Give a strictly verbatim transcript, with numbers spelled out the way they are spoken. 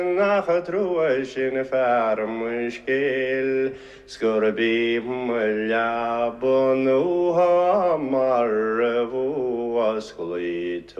Nach a trua sin fear muiscéil Scorbí me leabbanú ha mar a bhú as